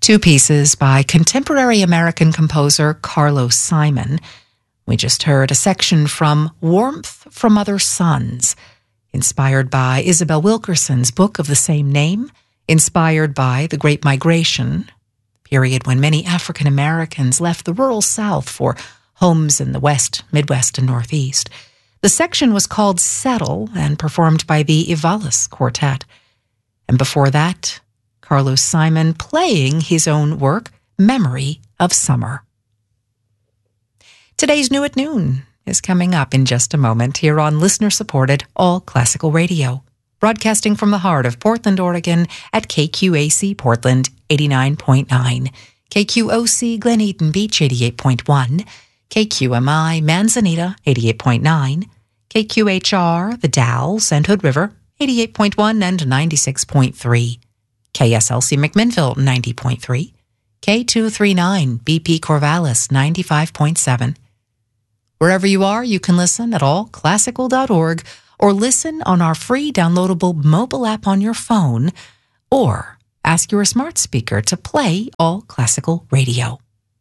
Two pieces by contemporary American composer Carlos Simon. We just heard a section from Warmth from Other Suns, inspired by Isabel Wilkerson's book of the same name, inspired by the Great Migration, period when many African Americans left the rural South for homes in the West, Midwest, and Northeast. The section was called Settle and performed by the Ivalis Quartet. And before that, Carlos Simon playing his own work, Memory of Summer. Today's New at Noon is coming up in just a moment here on listener-supported All Classical Radio, broadcasting from the heart of Portland, Oregon at KQAC Portland 89.9, KQOC Glen Eden Beach 88.1, KQMI Manzanita 88.9, KQHR The Dalles and Hood River 88.1 and 96.3, KSLC McMinnville 90.3, K239 BP Corvallis 95.7. Wherever you are, you can listen at allclassical.org or listen on our free downloadable mobile app on your phone, or ask your smart speaker to play All Classical Radio.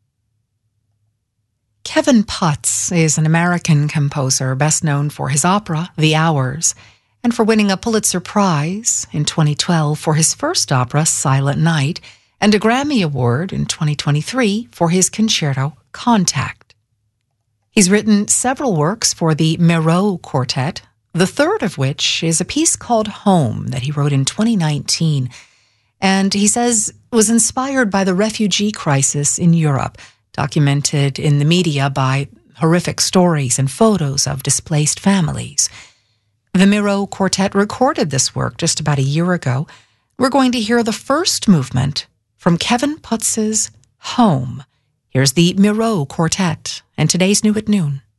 Kevin Putz is an American composer best known for his opera, The Hours, and for winning a Pulitzer Prize in 2012 for his first opera, Silent Night, and a Grammy Award in 2023 for his concerto, Contact. He's written several works for the Miro Quartet, the third of which is a piece called Home that he wrote in 2019, and he says was inspired by the refugee crisis in Europe, documented in the media by horrific stories and photos of displaced families. The Miro Quartet recorded this work just about a year ago. We're going to hear the first movement from Kevin Putz's Home. Here's the Miro Quartet and today's New at Noon.